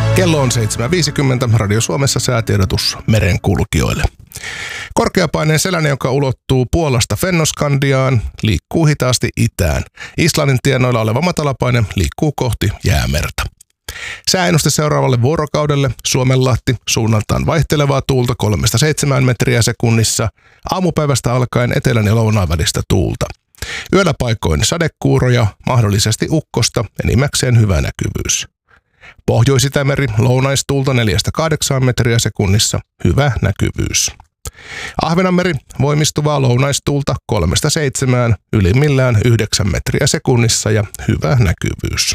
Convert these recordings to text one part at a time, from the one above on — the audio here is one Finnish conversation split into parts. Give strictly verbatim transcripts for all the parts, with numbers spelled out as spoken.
Kello on seitsemän viisikymmentä, Radio Suomessa säätiedotus merenkulkijoille. Korkeapaineen selänne, joka ulottuu Puolasta Fennoskandiaan, liikkuu hitaasti itään. Islannin tienoilla oleva matalapaine liikkuu kohti Jäämerta. Sääennuste seuraavalle vuorokaudelle: Suomenlahti, suunnaltaan vaihtelevaa tuulta kolmesta seitsemään metriä sekunnissa, aamupäivästä alkaen etelän ja lounaan välistä tuulta. Yöllä paikoin sadekuuroja, mahdollisesti ukkosta, enimmäkseen hyvä näkyvyys. Pohjois-Itämeri, lounaistuulta neljästä kahdeksaan metriä sekunnissa, hyvä näkyvyys. Ahvenanmeri, voimistuvaa lounaistuulta kolmesta seitsemään, ylimmillään yhdeksän metriä sekunnissa ja hyvä näkyvyys.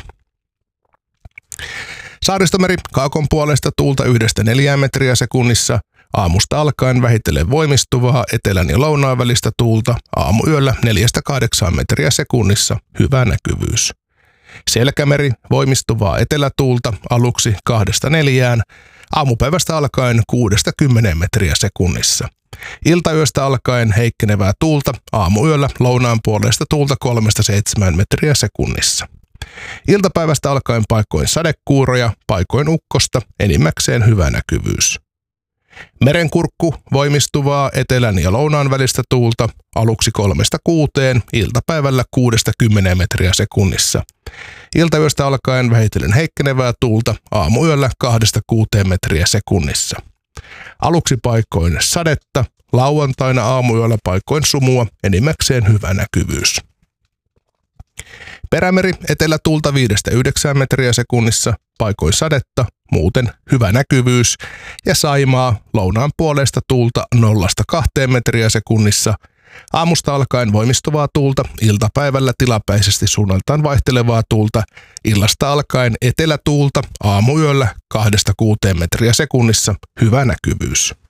Saaristomeri, kaakon puolesta tuulta yhdestä neljään metriä sekunnissa, aamusta alkaen vähitellen voimistuvaa etelän ja lounaan välistä tuulta, aamuyöllä neljästä kahdeksaan metriä sekunnissa, hyvä näkyvyys. Selkämeri, voimistuvaa etelätuulta aluksi kahdesta neljään, aamupäivästä alkaen kuudesta kymmeneen metriä sekunnissa. Iltayöstä alkaen heikkenevää tuulta, aamuyöllä lounaan puolesta tuulta kolmesta seitsemään metriä sekunnissa. Iltapäivästä alkaen paikoin sadekuuroja, paikoin ukkosta, enimmäkseen hyvä näkyvyys. Merenkurkku, voimistuvaa etelän ja lounaan välistä tuulta, aluksi kolmesta kuuteen, iltapäivällä kuudesta kymmeneen metriä sekunnissa. Iltayöstä alkaen vähitellen heikkenevää tuulta, aamuyöllä kahdesta kuuteen metriä sekunnissa. Aluksi paikoin sadetta, lauantaina aamuyöllä paikoin sumua, enimmäkseen hyvä näkyvyys. Perämeri, etelätuulta viidestä yhdeksään metriä sekunnissa, paikoin sadetta, muuten hyvä näkyvyys, ja Saimaa, lounaan puolesta tuulta nollasta kahteen metriä sekunnissa, aamusta alkaen voimistuvaa tuulta, iltapäivällä tilapäisesti suunnaltaan vaihtelevaa tuulta, illasta alkaen etelätuulta, aamuyöllä kahdesta kuuteen metriä sekunnissa, hyvä näkyvyys.